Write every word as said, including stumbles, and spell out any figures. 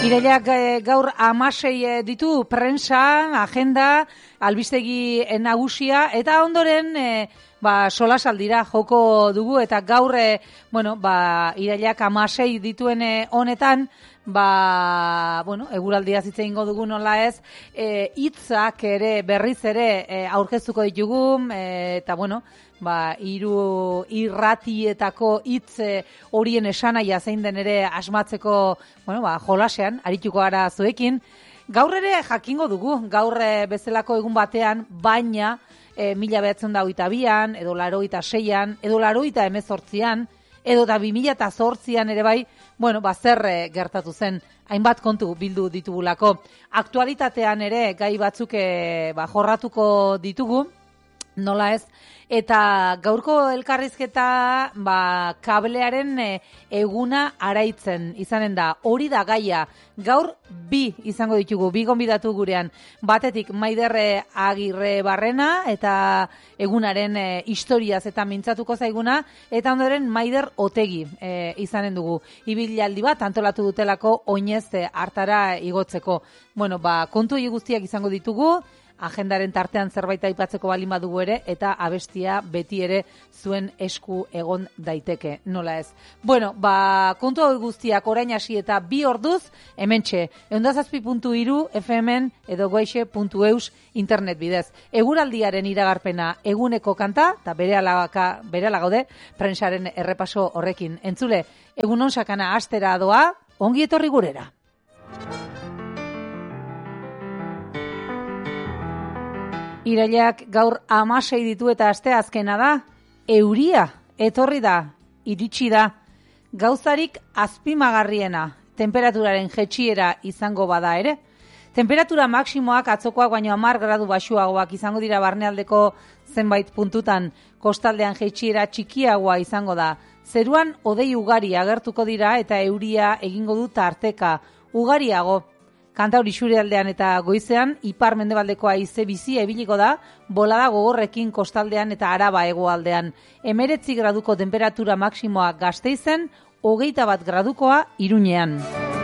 Irailak gaur hamasei ditu, prensa, agenda, albistegi nagusia, eta ondoren e, ba, solasaldira joko dugu, eta gaur, e, bueno, ba, irailak hamasei dituen honetan, ba, bueno, eguraldia hitz egingo dugu nola ez, e, hitzak ere berriz ere e, aurkeztuko ditugu, e, eta bueno, ba, hiru irratietako hitz horien esanaia zein den ere asmatzeko, bueno, ba, jolasean arituko gara zuekin. Gaur ere jakingo dugu, gaur bezalako egun batean, baina e, mila behatzen da hogeita bian, edo larogeita seian, edo larogeita hemezortzian, edo da bi mila eta zortzian ere bai, bueno, ba, zer gertatu zen, hainbat kontu bildu ditugulako. Aktualitatean ere gai batzuk e, ba, jorratuko ditugu, nola ez, eta gaurko elkarrizketa ba, kablearen e, eguna araitzen izanen da, hori da gaia. Gaur bi izango ditugu, bi gonbidatu gurean, batetik Maider Agirre Barrena eta egunaren e, historiaz eta mintzatuko zaiguna, eta ondoren Maider Otegi e, izanen dugu. Ibilaldi bat antolatu dutelako oinez e, hartara igotzeko. Bueno, ba, kontu guztiak izango ditugu, agendaren tartean zerbait aipatzeko balin badugu ere, eta abestia beti ere zuen esku egon daiteke, nola ez. Bueno, ba, kontu hau guztiak orain hasi eta bi orduz, hementxe, eundazazpi puntu hiru F M-en edo goixe puntu eus internet bidez. Eguraldiaren iragarpena eguneko kanta, eta berehala gaude, prensaren errepaso horrekin. Entzule, egunon sakana astera doa, ongi etorri gurera. Irailak gaur hamasei ditu eta aste azkena da, euria, etorri da, iritsi da, gauzarik azpimagarriena, temperaturaren jetxiera izango bada ere. Temperatura maksimoak atzokoak baino hamar gradu baxuagoak izango dira barnealdeko zenbait puntutan, kostaldean jetxiera txikiagoa izango da. Zeruan hodei ugari agertuko dira eta euria egingo du tarteka, ugariago. Kantauri isurialdean eta goizean, ipar mendebaldeko haize bizi ebiliko da, bolada gogorrekin kostaldean eta Araba hegoaldean. Hemeretzi graduko temperatura maksimoa Gasteizen, hogeita bat gradukoa Iruñean.